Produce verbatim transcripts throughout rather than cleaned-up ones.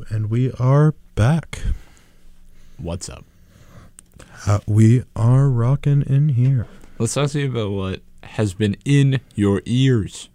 And we are back. What's up? Uh, we are rocking in here. Let's talk to you about what has been in your ears.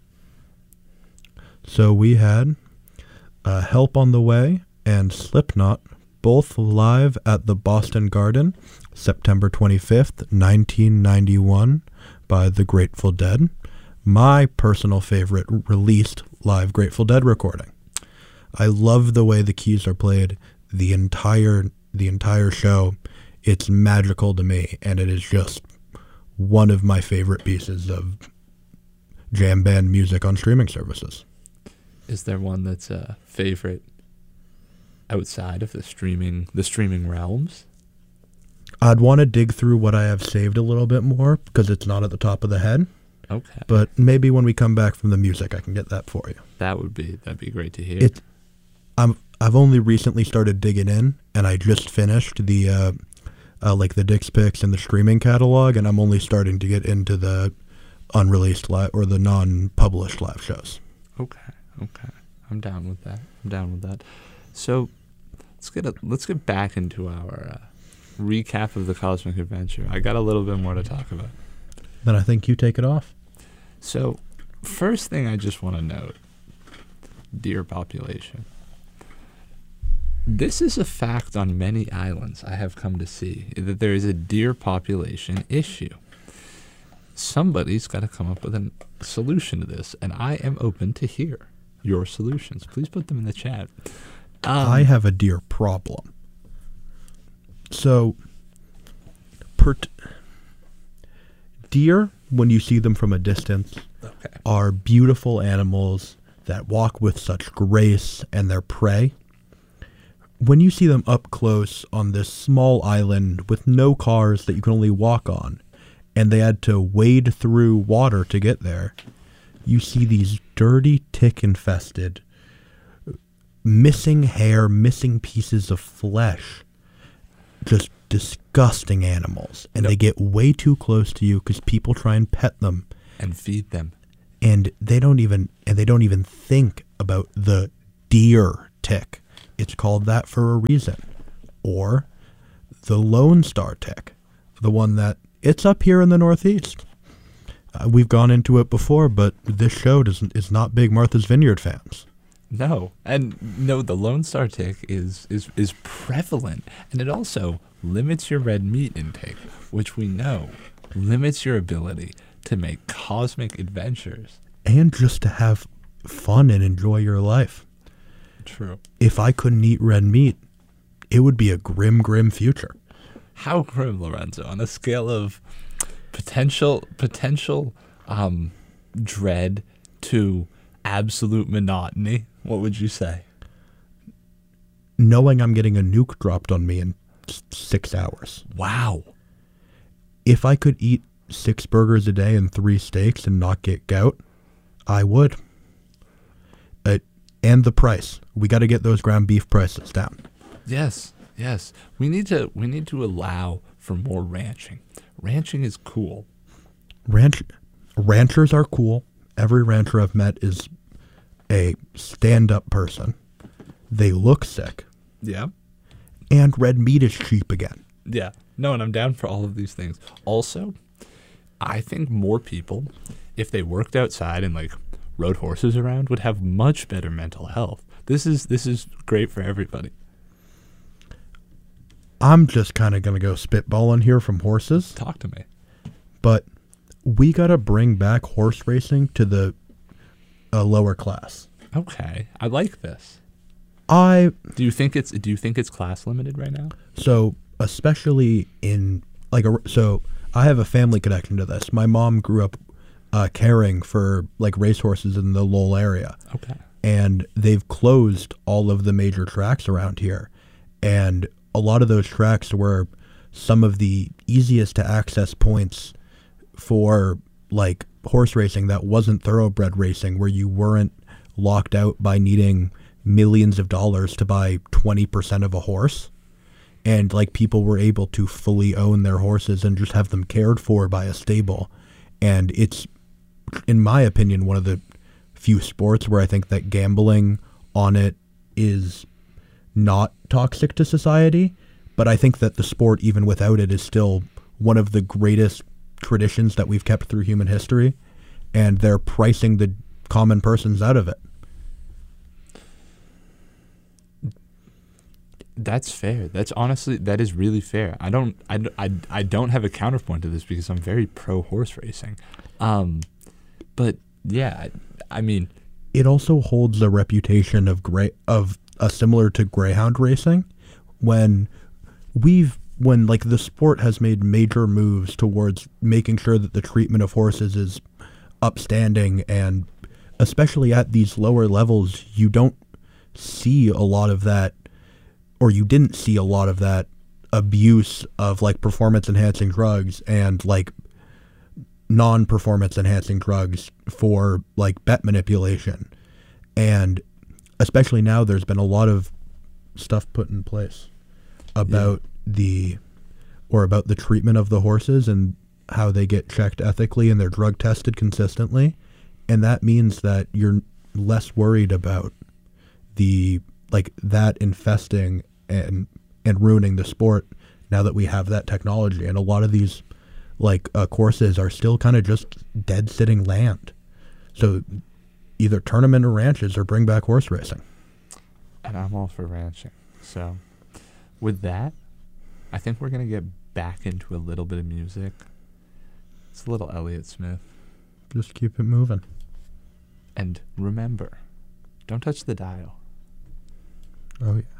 So we had uh, Help on the Way and Slipknot, both live at the Boston Garden, September twenty-fifth, nineteen ninety-one, by the Grateful Dead. My personal favorite released live Grateful Dead recording. I love the way the keys are played the entire the entire show. It's magical to me, and it is just one of my favorite pieces of jam band music on streaming services. Is there one that's a favorite outside of the streaming the streaming realms? I'd want to dig through what I have saved a little bit more because it's not at the top of the head. Okay. But maybe when we come back from the music, I can get that for you. That would be that'd be great to hear. It, I'm I've only recently started digging in, and I just finished the uh, uh, like the Dick's Picks and the streaming catalog, and I'm only starting to get into the unreleased live or the non-published live shows. Okay, okay, I'm down with that. I'm down with that. So let's get a, let's get back into our uh, recap of the Cosmic Adventure. I got a little bit more to talk about. Then I think you take it off. So, first thing I just want to note, deer population. This is a fact on many islands I have come to see, that there is a deer population issue. Somebody's got to come up with a solution to this, and I am open to hear your solutions. Please put them in the chat. Um, I have a deer problem. So, per t- deer, when you see them from a distance, okay. are beautiful animals that walk with such grace and they're prey. When you see them up close on this small island with no cars that you can only walk on, and they had to wade through water to get there, you see these dirty, tick-infested, missing hair, missing pieces of flesh, just disgusting animals. And Yep. they get way too close to you because people try and pet them. And feed them. And they don't even and they don't even think about the deer tick. It's called that for a reason. Or the Lone Star tick, the one that it's up here in the Northeast. Uh, we've gone into it before, but this show doesn't is not big Martha's Vineyard fans. No, and no, the Lone Star tick is, is, is prevalent, and it also limits your red meat intake, which we know limits your ability to make cosmic adventures. And just to have fun and enjoy your life. True. If I couldn't eat red meat, it would be a grim, grim future. How grim, Lorenzo? On a scale of potential potential um, dread to absolute monotony, what would you say? Knowing I'm getting a nuke dropped on me in s- six hours. Wow. If I could eat six burgers a day and three steaks and not get gout, I would. Uh, and the price. We got to get those ground beef prices down. Yes, yes. We need to we need to allow for more ranching. Ranching is cool. Ranch ranchers are cool. Every rancher I've met is a stand-up person. They look sick. Yeah. And red meat is cheap again. Yeah. No, and I'm down for all of these things. Also, I think more people, if they worked outside and like rode horses around, would have much better mental health. This is this is great for everybody. I'm just kind of going to go spitballing here from horses, Talk to me. but we got to bring back horse racing to the uh, lower class. Okay. I like this. I Do you think it's do you think it's class limited right now? so especially in like a so I have a family connection to this. My mom grew up uh, caring for like racehorses in the Lowell area. Okay. And they've closed all of the major tracks around here. And a lot of those tracks were some of the easiest to access points for like horse racing that wasn't thoroughbred racing, where you weren't locked out by needing millions of dollars to buy twenty percent of a horse. And like people were able to fully own their horses and just have them cared for by a stable. And it's, in my opinion, one of the few sports where I think that gambling on it is not toxic to society, but I think that the sport, even without it, is still one of the greatest traditions that we've kept through human history, and they're pricing the common persons out of it. That's fair. That's honestly, that is really fair. I don't, I, I, I don't have a counterpoint to this because I'm very pro horse racing. Um, but yeah, I, I mean, It also holds a reputation of gray of uh, similar to greyhound racing, when we've when like the sport has made major moves towards making sure that the treatment of horses is upstanding, and especially at these lower levels, you don't see a lot of that, or you didn't see a lot of that abuse of like performance enhancing drugs and like non-performance enhancing drugs for like bet manipulation. And especially now there's been a lot of stuff put in place about yeah. the or about the treatment of the horses and how they get checked ethically and they're drug tested consistently, and that means that you're less worried about the like that infesting and and ruining the sport now that we have that technology. And a lot of these like uh, courses are still kind of just dead sitting land, so either tournament or ranches or bring back horse racing. And I'm all for ranching. So with that, I think we're gonna get back into a little bit of music. It's a little Elliott Smith. Just keep it moving. And remember, don't touch the dial. Oh yeah.